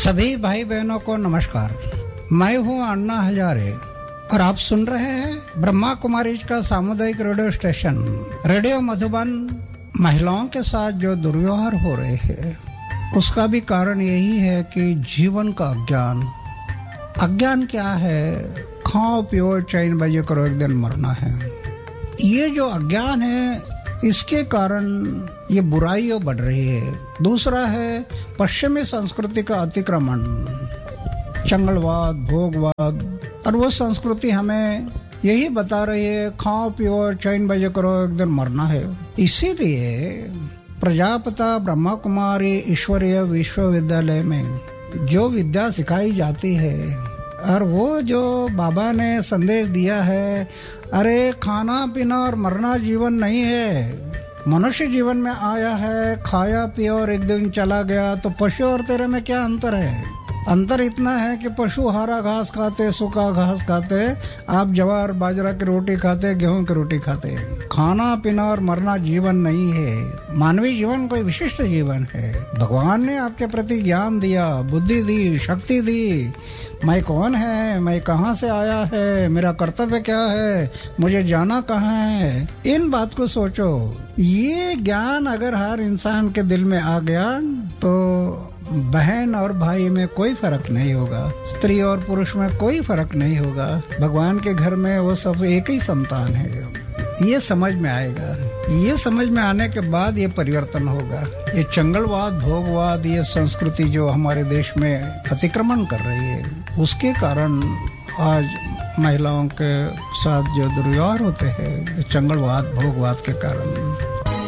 सभी भाई बहनों को नमस्कार। मैं हूं अन्ना हजारे और आप सुन रहे हैं ब्रह्मा कुमारी का सामुदायिक रेडियो स्टेशन रेडियो मधुबन। महिलाओं के साथ जो दुर्व्यवहार हो रहे हैं उसका भी कारण यही है कि जीवन का अज्ञान क्या है? खाओ पियो चैन बजे करो एक दिन मरना है। ये जो अज्ञान है इसके कारण ये बुराइयां बढ़ रही है। दूसरा है पश्चिमी संस्कृति का अतिक्रमण, चंगलवाद, भोगवाद, और वो संस्कृति हमें यही बता रही है खाओ पियो चैन बजे करो एक दिन मरना है। इसीलिए प्रजापिता ब्रह्मा कुमारी ईश्वरीय विश्वविद्यालय में जो विद्या सिखाई जाती है और वो जो बाबा ने संदेश दिया है, अरे खाना पीना और मरना जीवन नहीं है। मनुष्य जीवन में आया है, खाया पिया और एक दिन चला गया, तो पशु और तेरे में क्या अंतर है? अंतर इतना है कि पशु हरा घास खाते, सूखा घास खाते, आप ज्वार बाजरा की रोटी खाते, गेहूं की रोटी खाते। खाना पीना और मरना जीवन नहीं है। मानवीय जीवन कोई विशिष्ट जीवन है। भगवान ने आपके प्रति ज्ञान दिया, बुद्धि दी, शक्ति दी। मैं कौन है, मैं कहाँ से आया है, मेरा कर्तव्य क्या है, मुझे जाना कहाँ है, इन बात को सोचो। ये ज्ञान अगर हर इंसान के दिल में आ गया तो बहन और भाई में कोई फर्क नहीं होगा, स्त्री और पुरुष में कोई फर्क नहीं होगा। भगवान के घर में वो सब एक ही संतान है। ये समझ में आएगा। ये समझ में आने के बाद ये परिवर्तन होगा। ये चंगलवाद, भोगवाद, ये संस्कृति जो हमारे देश में अतिक्रमण कर रही है, उसके कारण आज महिलाओं के साथ जो दुर्व्यवहार होते हैं, चंगलवाद, भोगवाद के कारण।